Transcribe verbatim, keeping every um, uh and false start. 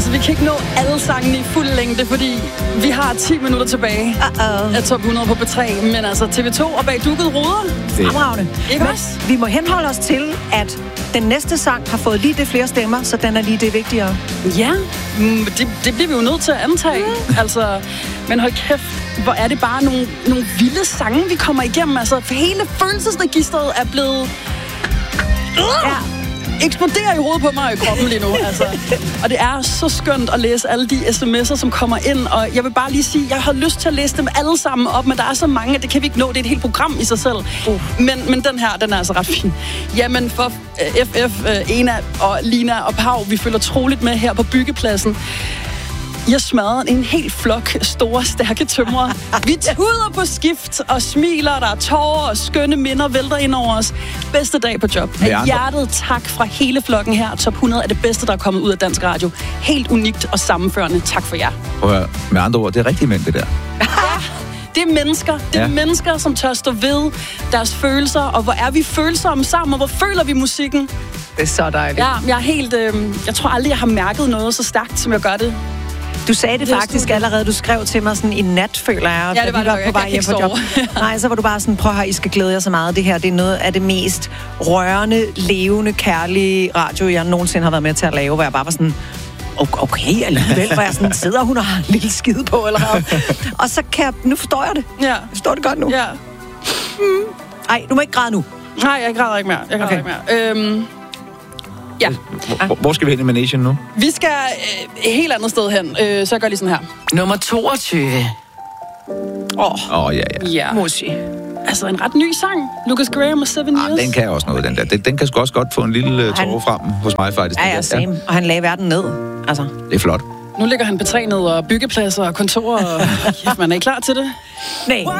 Altså, vi kan ikke nå alle sangene i fuld længde, fordi vi har ti minutter tilbage Uh-oh. af top hundrede på P tre. Men altså, T V to og Bag Dukket ruder. Fremragende. Ikke Men også? vi må henholde os til, at den næste sang har fået lige det flere stemmer, så den er lige det vigtigere. Ja, mm, det, det bliver vi jo nødt til at antage. Mm. Altså, men hold kæft, hvor er det bare nogle, nogle vilde sange, vi kommer igennem. Altså, for hele følelsesregistret er blevet... Uh! Ja. eksploderer i hovedet på mig og i kroppen lige nu. Altså. Og det er så skønt at læse alle de sms'er, som kommer ind. Og jeg vil bare lige sige, jeg har lyst til at læse dem alle sammen op, men der er så mange, at det kan vi ikke nå. Det er et helt program i sig selv. Uh. Men, men den her, den er altså ret fin. Jamen for uh, F F, uh, Ena og Lina og Pau, vi følger troligt med her på byggepladsen. Jeg smadrede en helt flok store, stærke tømrere. Vi tuder på skift og smiler, der er tårer og skønne minder vælter ind over os. Bedste dag på job. Af hjertet tak fra hele flokken her. Top hundrede er det bedste, der er kommet ud af Dansk Radio. Helt unikt og sammenførende. Tak for jer. Og med andre ord, det er rigtige mænd, det der. Ja, det er mennesker. Det er ja. mennesker, som tør stå ved deres følelser. Og hvor er vi følsomme sammen, og hvor føler vi musikken? Det er så dejligt. Ja, jeg er helt... Øh, jeg tror aldrig, jeg har mærket noget så stærkt, som jeg gør det. Du sagde det, det faktisk studie. allerede, du skrev til mig sådan i nat, føler jeg. Ja, det var, vi var det, på vej hjem på job. Nej, så var du bare sådan, prøv her, I skal glæde jer så meget. Det her, det er noget af det mest rørende, levende, kærlige radio, jeg nogensinde har været med til at lave, hvor jeg bare var sådan, okay, alligevel, hvor jeg sådan sidder, hun har en lille skide på, eller hvad. Og så kan jeg, nu forstår jeg det. Ja. Jeg forstår det godt nu. Ja. Mm. Ej, du må ikke græde nu. Nej, jeg græder ikke mere. Jeg græder okay. ikke mere. Øhm... Ja. Hvor, hvor skal vi hen i Managen nu? Vi skal øh, et helt andet sted hen, øh, så jeg gør lige sådan her. Nummer toogtyve. Åh, oh. oh, ja, ja. ja. Måske. Altså en ret ny sang. Lucas Graham og Seven ah, Years. Den kan også noget, den der. Den, den kan sgu også godt få en lille uh, tårer frem hos mig, faktisk. Ja, ja, same. Og han lagde verden ned. Altså. Det er flot. Nu ligger han på træ ned og byggepladser og kontorer. Og... Kæft, man er I klar til det? Nej.